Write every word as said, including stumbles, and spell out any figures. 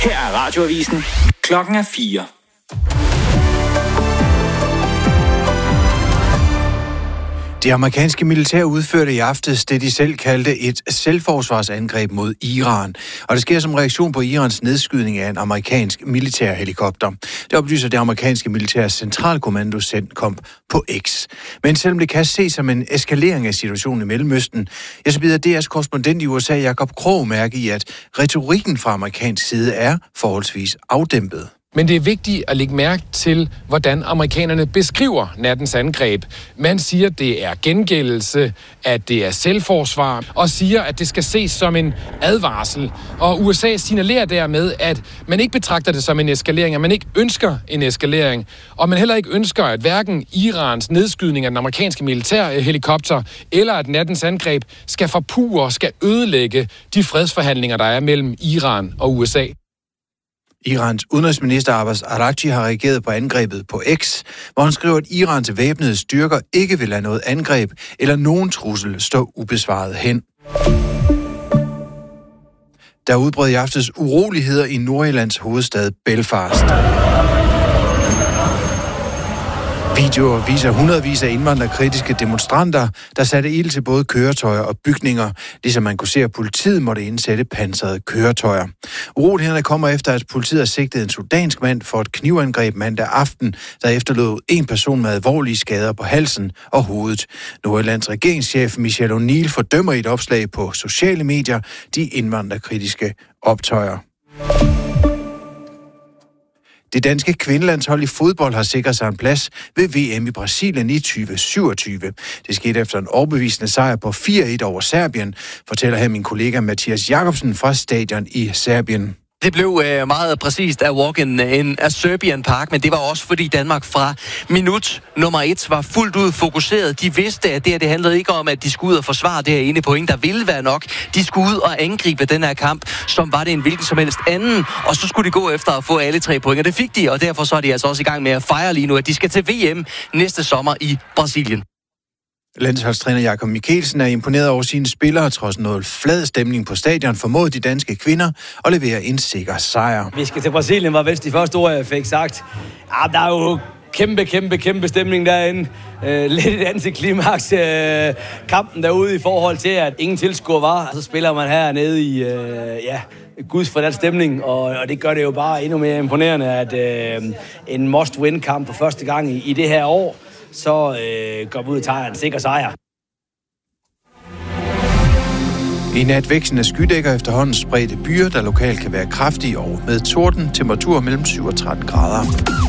Her er Radioavisen. Klokken er fire. Det amerikanske militær udførte i aftes det, de selv kaldte et selvforsvarsangreb mod Iran. Og det sker som reaktion på Irans nedskydning af en amerikansk militærhelikopter. Det oplyser det amerikanske militærs centralkommando CENTCOM på X. Men selvom det kan ses som en eskalering af situationen i Mellemøsten, ja, så bider D R's korrespondent i U S A, Jakob Krog, mærke i, at retorikken fra amerikansk side er forholdsvis afdæmpet. Men det er vigtigt at lægge mærke til, hvordan amerikanerne beskriver nattens angreb. Man siger, at det er gengældelse, at det er selvforsvar, og siger, at det skal ses som en advarsel. Og U S A signalerer dermed, at man ikke betragter det som en eskalering, at man ikke ønsker en eskalering, og man heller ikke ønsker, at hverken Irans nedskydning af den amerikanske militærhelikopter, eller at nattens angreb skal forpurre, skal ødelægge de fredsforhandlinger, der er mellem Iran og U S A. Irans udenrigsminister Abbas Araghchi har reageret på angrebet på X, hvor han skriver, at Irans væbnede styrker ikke vil lade noget angreb eller nogen trussel stå ubesvaret hen. Der udbrød i aftes uroligheder i Nordirlands hovedstad Belfast. Videoer viser hundredvis af indvandrerkritiske demonstranter, der satte ild til både køretøjer og bygninger, ligesom man kunne se, at politiet måtte indsætte pansrede køretøjer. Urolighederne kommer efter, at politiet har sigtet en sudansk mand for et knivangreb mandag aften, der efterlod en person med alvorlige skader på halsen og hovedet. Nordjyllands regeringschef Michelle O'Neill fordømmer i et opslag på sociale medier de indvandrerkritiske optøjer. Det danske kvindelandshold i fodbold har sikret sig en plads ved V M i Brasilien i tyve syvogtyve. Det skete efter en overbevisende sejr på fire et over Serbien, fortæller her min kollega Mathias Jacobsen fra stadion i Serbien. Det blev øh, meget præcist af walk-in in a Serbian Park, men det var også fordi Danmark fra minut nummer et var fuldt ud fokuseret. De vidste, at det her det handlede ikke om, at de skulle ud og forsvare det her ene point, der ville være nok. De skulle ud og angribe den her kamp, som var det en hvilken som helst anden, og så skulle de gå efter at få alle tre point, og det fik de, og derfor så er de altså også i gang med at fejre lige nu, at de skal til V M næste sommer i Brasilien. Landsholdstræner Jakob Mikkelsen er imponeret over sine spillere. Trods noget flad stemning på stadion formåede de danske kvinder at levere en sikker sejr. Vi skal til Brasilien, var vist de første ord, jeg fik sagt. Ja, der er jo kæmpe, kæmpe, kæmpe stemning derinde. Øh, lidt et antiklimaks øh, kampen derude i forhold til, at ingen tilskuer var. Så spiller man hernede i øh, ja, Guds for den stemning, og, og det gør det jo bare endnu mere imponerende, at øh, en must-win-kamp for første gang i, i det her år, så øh, går vi ud og tager en sikker sejr. I nat væksten af skydækker efterhånden spredte byer, der lokalt kan være kraftige og med torden, temperatur mellem syv og tretten grader.